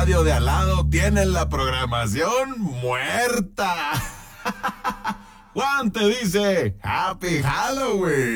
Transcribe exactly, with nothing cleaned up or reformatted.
radio de al lado tienen la programación muerta. Juan te dice, Happy Halloween.